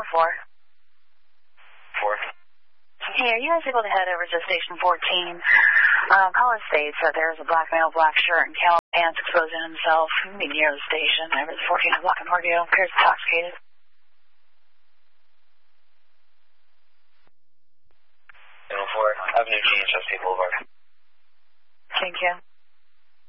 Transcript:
4. 4. Hey, are you guys able to head over to station 14? Caller states that there is a black male, black shirt, and camel pants exposing himself. Be near the station. Over the 14 block in Mordio. Appears intoxicated. Channel 4, Avenue G, Chesapeake Boulevard. Thank you.